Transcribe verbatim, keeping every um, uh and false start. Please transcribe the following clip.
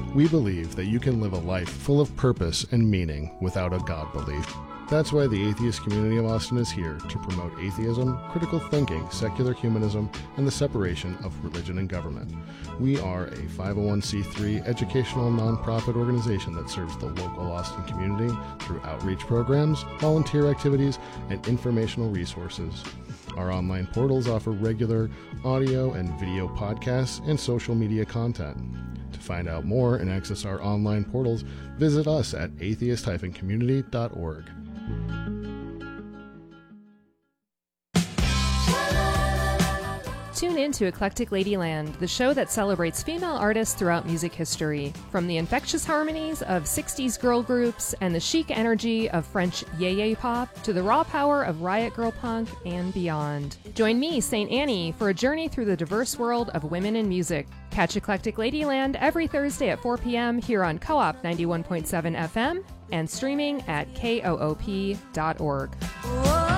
We believe that you can live a life full of purpose and meaning without a God belief. That's why the atheist community of Austin is here to promote atheism, critical thinking, secular humanism, and the separation of religion and government. We are a five oh one c three educational nonprofit organization that serves the local Austin community through outreach programs, volunteer activities, and informational resources. Our online portals offer regular audio and video podcasts and social media content. To find out more and access our online portals, visit us at atheist dash community dot org. Tune in to Eclectic Ladyland, the show that celebrates female artists throughout music history. From the infectious harmonies of sixties girl groups and the chic energy of French yeye pop to the raw power of riot girl punk and beyond. Join me, Saint Annie, for a journey through the diverse world of women in music. Catch Eclectic Ladyland every Thursday at four p.m. here on Co-op ninety-one point seven F M and streaming at K O O P dot org. Whoa.